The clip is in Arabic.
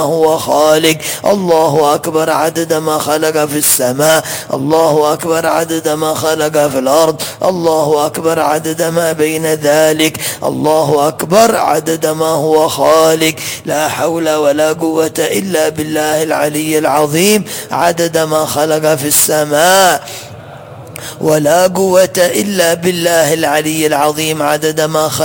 هو خالق. الله أكبر عدد ما خلق في السماء، الله أكبر عدد ما خلق في الأرض، الله أكبر عدد ما بين ذلك، الله أكبر عدد ما هو خالق. لا حول ولا قوة إلا بالله العلي العظيم عدد ما خلق في السماء، ولا قوة إلا بالله العلي العظيم عدد ما خلق